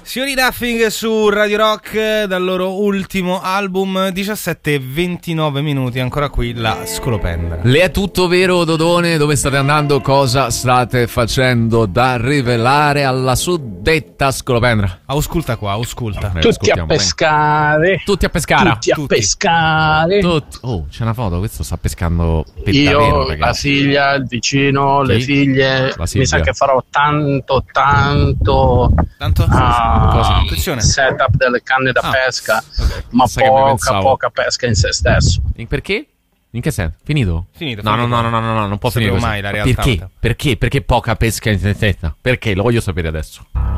Signori Duffing su Radio Rock dal loro ultimo album, 17:29 minuti, ancora qui la scolopendra. Le è tutto vero, Dodone? Dove state andando? Cosa state facendo da rivelare alla suddetta scolopendra? Ausculta qua, ausculta. Tutti a pescare. Tutti a pescara. Tutti a pescare. Oh, c'è una foto, questo sta pescando per Io, davvero, la ragazzi. figlia, il vicino, le figlie. La Mi sa che farò tanto Attenzione. setup delle canne da pesca, okay. ma Sai che mi pensavo. poca pesca in se stesso. Perché? In che senso? Finito? Finito. No, non può finire così. mai la realtà. Perché? Perché poca pesca in testa? Perché? Lo voglio sapere adesso.